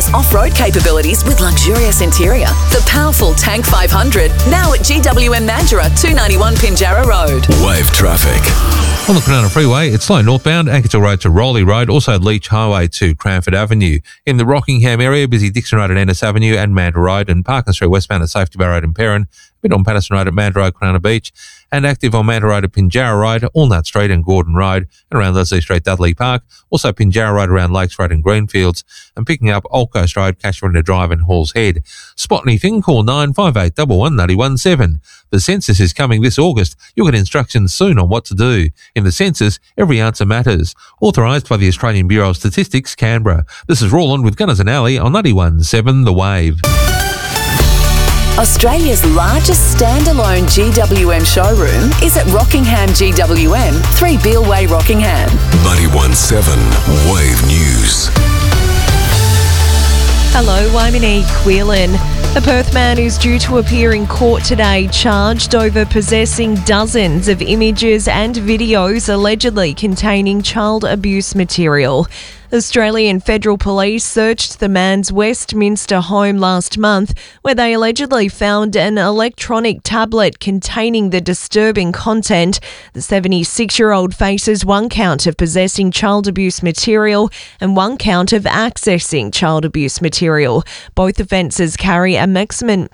adventurous off-road capabilities with luxurious interior. The powerful Tank 500, now at GWM Mandurah, 291 Pinjarra Road. Wave traffic. On the Kwinana Freeway, it's slow northbound, Ankersville Road to Rowley Road, also Leach Highway to Cranford Avenue. In the Rockingham area, busy Dixon Road at Ennis Avenue and Mandurah Road, and Parkin Street westbound at Safety Bar Road in Perrin, a bit on Patterson Road at Mandurah Road, Kwinana Beach, and active on Mandurah Road at Pinjarra Road, Allnut Street and Gordon Road, and around Leslie Street, Dudley Park, also Pinjarra Road around Lakes Road and Greenfields, and picking up Old Coast Road, Cashmere Drive and Halls Head. Spot anything, call 958 11917. The census is coming this August. You'll get instructions soon on what to do. In the census, every answer matters. Authorised by the Australian Bureau of Statistics, Canberra. This is Roland with Gunners and Alley on 91.7 The Wave. Australia's largest standalone GWM showroom is at Rockingham GWM, 3 Beale Way, Rockingham. 91.7 Wave News. Hello, I'm Monique Whelan. A Perth man is due to appear in court today, charged over possessing dozens of images and videos allegedly containing child abuse material. Australian Federal Police searched the man's Westminster home last month, where they allegedly found an electronic tablet containing the disturbing content. The 76-year-old faces 1 count of possessing child abuse material and 1 count of accessing child abuse material. Both offences carry a maximum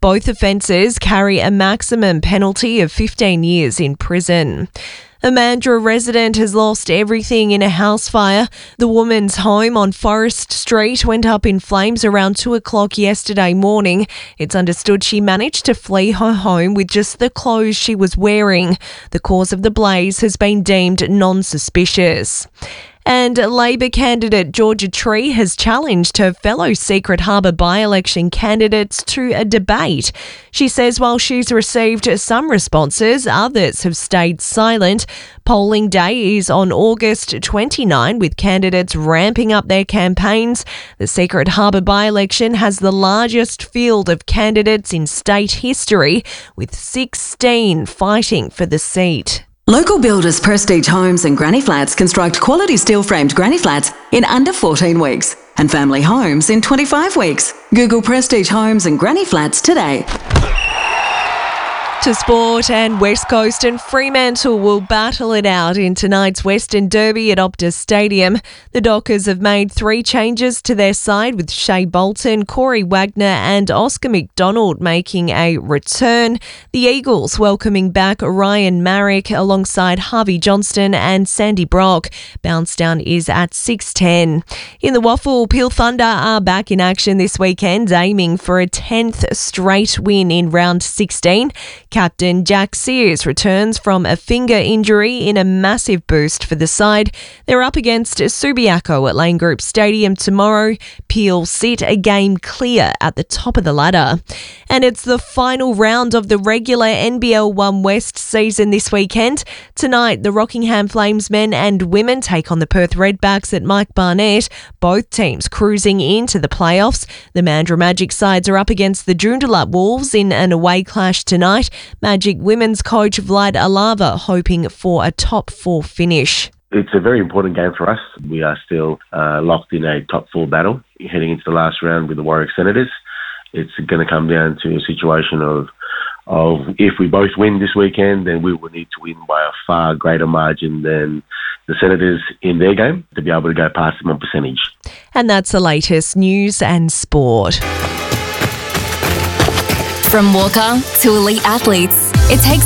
penalty of 15 years in prison. A Mandurah resident has lost everything in a house fire. The woman's home on Forest Street went up in flames around 2 o'clock yesterday morning. It's understood she managed to flee her home with just the clothes she was wearing. The cause of the blaze has been deemed non-suspicious. And Labor candidate Georgia Tree has challenged her fellow Secret Harbour by-election candidates to a debate. She says while she's received some responses, others have stayed silent. Polling day is on August 29, with candidates ramping up their campaigns. The Secret Harbour by-election has the largest field of candidates in state history, with 16 fighting for the seat. Local builders Prestige Homes and Granny Flats construct quality steel-framed granny flats in under 14 weeks and family homes in 25 weeks. Google Prestige Homes and Granny Flats today. To sport, and West Coast and Fremantle will battle it out in tonight's Western Derby at Optus Stadium. The Dockers have made 3 changes to their side, with Shea Bolton, Corey Wagner and Oscar McDonald making a return. The Eagles welcoming back Ryan Marrick alongside Harvey Johnston and Sandy Brock. Bounce down is at 6:10. In the Waffle, Peel Thunder are back in action this weekend, aiming for a 10th straight win in round 16. Captain Jack Sears returns from a finger injury in a massive boost for the side. They're up against Subiaco at Lane Group Stadium tomorrow. Peel sit a game clear at the top of the ladder. And it's the final round of the regular NBL 1 West season this weekend. Tonight, the Rockingham Flames men and women take on the Perth Redbacks at Mike Barnett. Both teams cruising into the playoffs. The Mandurah Magic sides are up against the Joondalup Wolves in an away clash tonight. Magic women's coach Vlad Alava hoping for a top 4 finish. It's a very important game for us. We are still locked in a top 4 battle heading into the last round with the Warwick Senators. It's going to come down to a situation of if we both win this weekend, then we will need to win by a far greater margin than the Senators in their game to be able to go past them on percentage. And that's the latest news and sport. From Walker to elite athletes, it takes